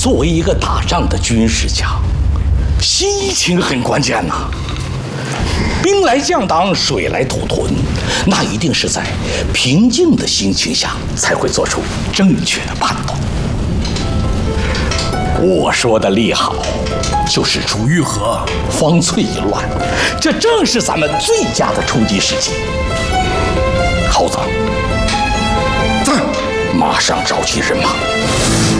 作为一个打仗的军事家，心情很关键呐。兵来将挡，水来土屯，那一定是在平静的心情下才会做出正确的判断。我说的立好，就是楚玉和，方寸一乱，这正是咱们最佳的出击时机。猴子，在，马上召集人马。